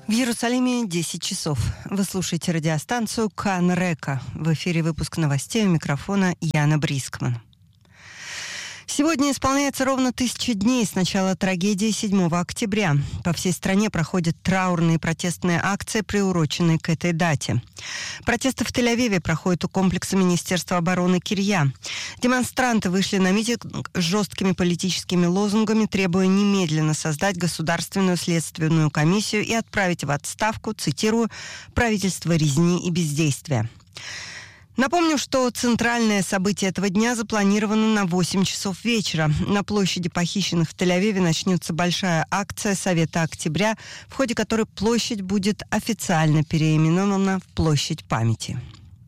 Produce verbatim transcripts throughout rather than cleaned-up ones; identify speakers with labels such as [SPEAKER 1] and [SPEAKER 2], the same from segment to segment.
[SPEAKER 1] В Иерусалиме десять часов. Вы слушаете радиостанцию Кан Река. В эфире выпуск новостей, у микрофона Яна Брискман. Сегодня исполняется ровно тысяча дней с начала трагедии седьмого октября. По всей стране проходят траурные протестные акции, приуроченные к этой дате. Протесты в Тель-Авиве проходят у комплекса Министерства обороны Кирья. Демонстранты вышли на митинг с жесткими политическими лозунгами, требуя немедленно создать государственную следственную комиссию и отправить в отставку, цитирую, «правительство резни и бездействия». Напомню, что центральное событие этого дня запланировано на восемь часов вечера. На площади похищенных в Тель-Авиве начнется большая акция Совета Октября, в ходе которой площадь будет официально переименована в Площадь памяти.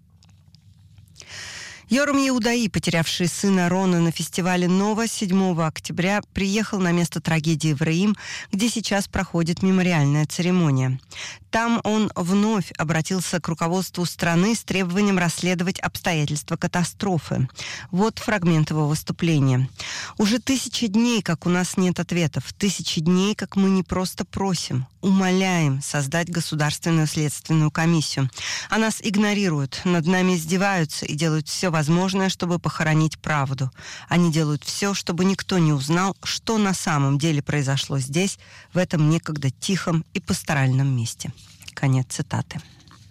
[SPEAKER 1] Йорам Иудаи, потерявший сына Рона на фестивале «Нова» седьмого октября, приехал на место трагедии в Реим, где сейчас проходит мемориальная церемония. Там он вновь обратился к руководству страны с требованием расследовать обстоятельства катастрофы. Вот фрагмент его выступления. «Уже тысячи дней, как у нас нет ответов. Тысячи дней, как мы не просто просим, умоляем создать государственную следственную комиссию. А нас игнорируют, над нами издеваются и делают все возможное, чтобы похоронить правду. Они делают все, чтобы никто не узнал, что на самом деле произошло здесь, в этом некогда тихом и пасторальном месте». Конец цитаты.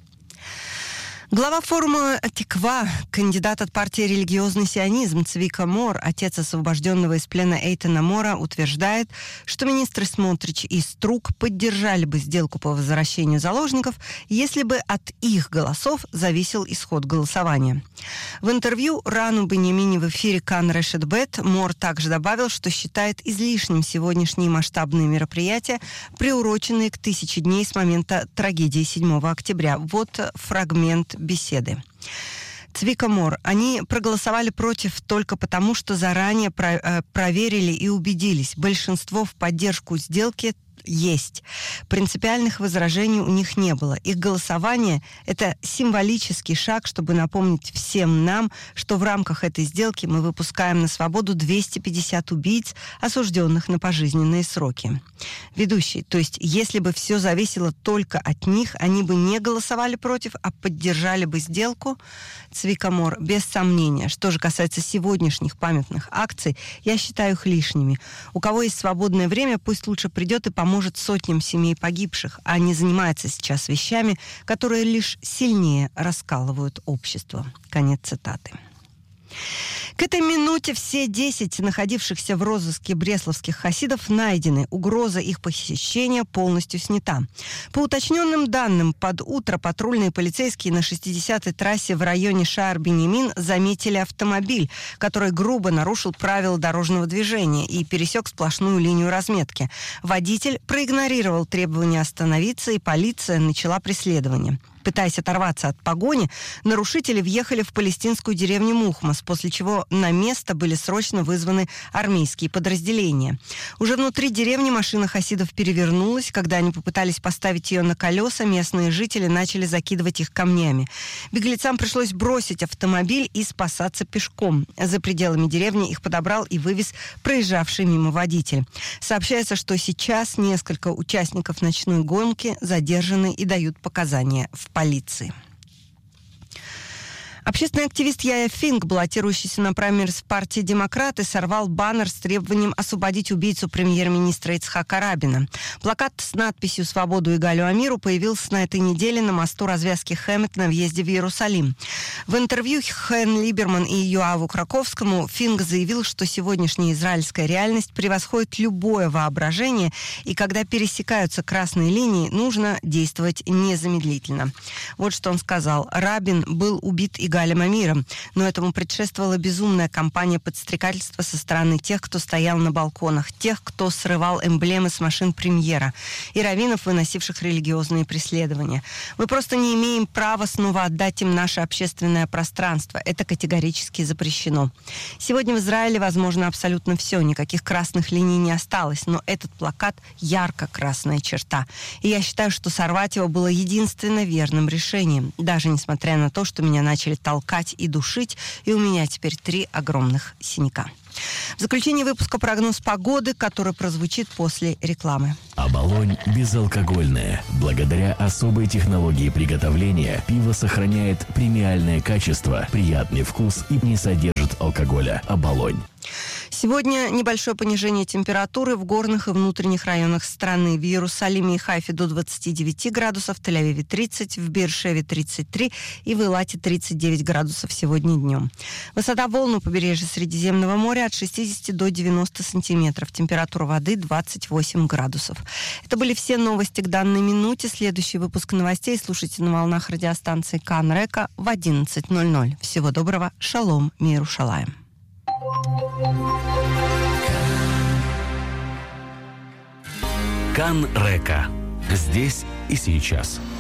[SPEAKER 1] Глава форума «Тиква», кандидат от партии «Религиозный сионизм» Цвика Мор, отец освобожденного из плена Эйтана Мора, утверждает, что министры Смотрич и Струк поддержали бы сделку по возвращению заложников, если бы от их голосов зависел исход голосования. В интервью Рану Беньямини в эфире Кан Решет Бет Мор также добавил, что считает излишним сегодняшние масштабные мероприятия, приуроченные к тысяче дней с момента трагедии седьмого октября. Вот фрагмент беседы. Цвика Мор. Они проголосовали против только потому, что заранее про- э, проверили и убедились. Большинство в поддержку сделки есть. Принципиальных возражений у них не было. Их голосование – это символический шаг, чтобы напомнить всем нам, что в рамках этой сделки мы выпускаем на свободу двести пятьдесят убийц, осужденных на пожизненные сроки. Ведущий, то есть если бы все зависело только от них, они бы не голосовали против, а поддержали бы сделку. Цвика Мор, без сомнения. Что же касается сегодняшних памятных акций, я считаю их лишними. У кого есть свободное время, пусть лучше придет и поможет может сотням семей погибших, а не занимается сейчас вещами, которые лишь сильнее раскалывают общество. Конец цитаты. К этой минуте все десять находившихся в розыске бресловских хасидов найдены. Угроза их похищения полностью снята. По уточненным данным, под утро патрульные полицейские на шестидесятой трассе в районе Шаар-Беньямин заметили автомобиль, который грубо нарушил правила дорожного движения и пересек сплошную линию разметки. Водитель проигнорировал требования остановиться, и полиция начала преследование. Пытаясь оторваться от погони, нарушители въехали в палестинскую деревню Мухмас, после чего на место были срочно вызваны армейские подразделения. Уже внутри деревни машина хасидов перевернулась. Когда они попытались поставить ее на колеса, местные жители начали закидывать их камнями. Беглецам пришлось бросить автомобиль и спасаться пешком. За пределами деревни их подобрал и вывез проезжавший мимо водитель. Сообщается, что сейчас несколько участников ночной гонки задержаны и дают показания в полиции. Общественный активист Яя Финк, баллотирующийся на праймерис в партии «Демократы», сорвал баннер с требованием освободить убийцу премьер-министра Ицхака Рабина. Плакат с надписью «Свободу Игалю Амиру» появился на этой неделе на мосту развязки Хемет на въезде в Иерусалим. В интервью Хен Либерман и Йоаву Краковскому Финк заявил, что сегодняшняя израильская реальность превосходит любое воображение, и когда пересекаются красные линии, нужно действовать незамедлительно. Вот что он сказал. Рабин был убит Игалем Амиром, но этому предшествовала безумная кампания подстрекательства со стороны тех, кто стоял на балконах, тех, кто срывал эмблемы с машин премьера, и раввинов, выносивших религиозные преследования. Мы просто не имеем права снова отдать им наше общественное пространство. Это категорически запрещено. Сегодня в Израиле возможно абсолютно все. Никаких красных линий не осталось, но этот плакат — ярко-красная черта. И я считаю, что сорвать его было единственно верным решением, даже несмотря на то, что меня начали толкать и душить, и у меня теперь три огромных синяка. В заключение выпуска прогноз погоды, который прозвучит после рекламы.
[SPEAKER 2] Оболонь безалкогольное. Благодаря особой технологии приготовления пиво сохраняет премиальное качество, приятный вкус и не содержит алкоголя. Оболонь.
[SPEAKER 1] Сегодня небольшое понижение температуры в горных и внутренних районах страны. В Иерусалиме и Хайфе до двадцати девяти градусов, в Тель-Авиве тридцать, в Беэр-Шеве тридцать три и в Эйлате тридцать девять градусов сегодня днем. Высота волн у побережья Средиземного моря от шестидесяти до девяноста сантиметров. Температура воды двадцать восемь градусов. Это были все новости к данной минуте. Следующий выпуск новостей слушайте на волнах радиостанции Кан Река в одиннадцать ноль ноль. Всего доброго. Шалом, мир Ушалаем.
[SPEAKER 2] Кан Река. Здесь и сейчас.